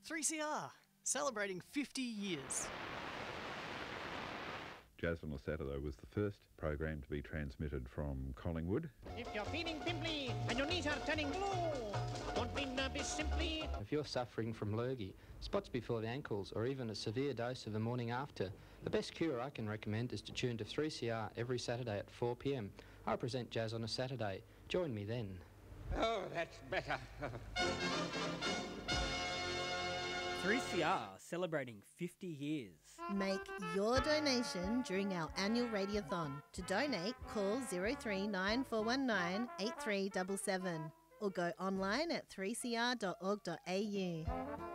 3CR, celebrating 50 years. Jazz on a Saturday was the first program to be transmitted from Collingwood. If you're feeling pimply and your knees are turning blue, don't be nervous simply. If you're suffering from lurgy, spots before the ankles, or even a severe dose of the morning after, the best cure I can recommend is to tune to 3CR every Saturday at 4 p.m. I present Jazz on a Saturday. Join me then. Oh, that's better. 3CR celebrating 50 years. Make your donation during our annual radiothon. To donate, call 039419 8377 or go online at 3cr.org.au.